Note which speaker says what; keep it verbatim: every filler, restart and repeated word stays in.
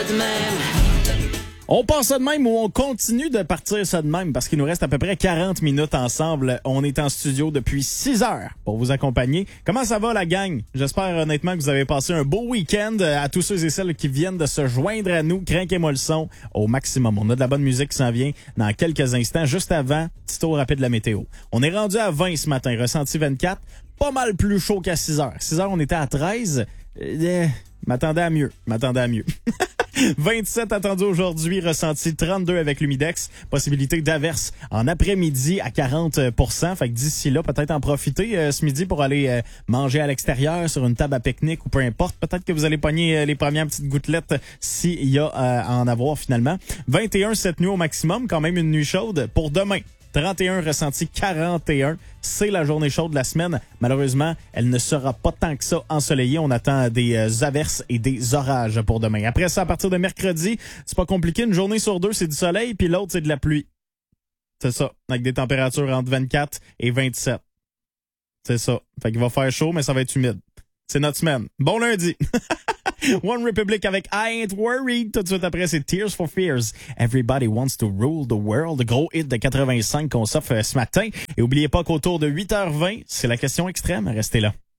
Speaker 1: On passe ça de même ou on continue de partir ça de même parce qu'il nous reste à peu près quarante minutes ensemble. On est en studio depuis six heures pour vous accompagner. Comment ça va la gang? J'espère honnêtement que vous avez passé un beau week-end. À tous ceux et celles qui viennent de se joindre à nous, crinquez-moi le son au maximum. On a de la bonne musique qui s'en vient dans quelques instants. Juste avant, petit tour rapide de la météo. On est rendu à vingt ce matin, ressenti vingt-quatre. Pas mal plus chaud qu'à six heures. six heures, on était à treize. Euh, m'attendais à mieux. M'attendais à mieux. vingt-sept attendu aujourd'hui, ressenti trente-deux avec l'humidex. Possibilité d'averse en après-midi à quarante pour cent. Fait que d'ici là, peut-être en profiter euh, ce midi pour aller euh, manger à l'extérieur sur une table à pique-nique ou peu importe. Peut-être que vous allez pogner euh, les premières petites gouttelettes s'il y a euh, à en avoir finalement. vingt et un cette nuit au maximum, quand même une nuit chaude pour demain. trente et un, ressenti quarante et un. C'est la journée chaude de la semaine. Malheureusement, elle ne sera pas tant que ça ensoleillée. On attend des euh, averses et des orages pour demain. Après ça, à partir de mercredi, c'est pas compliqué. Une journée sur deux, c'est du soleil, puis l'autre, c'est de la pluie. C'est ça, avec des températures entre vingt-quatre et vingt-sept. C'est ça. Fait qu'il va faire chaud, mais ça va être humide. C'est notre semaine. Bon lundi! One Republic avec I Ain't Worried. Tout de suite après, c'est Tears for Fears. Everybody Wants to Rule the World. Gros hit de quatre-vingt-cinq qu'on s'offre ce matin. Et oubliez pas qu'autour de huit heures vingt, c'est la question extrême. Restez là.